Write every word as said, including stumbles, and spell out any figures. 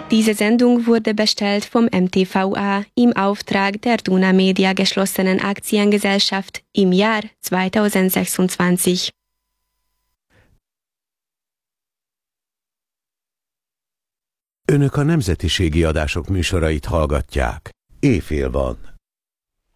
Diese Sendung wurde bestellt vom M T V A im Auftrag der Duna Media geschlossenen Aktiengesellschaft im Jahr zweitausendsechsundzwanzig. Önök a nemzetiségi adások műsorait hallgatják. Éjfél van.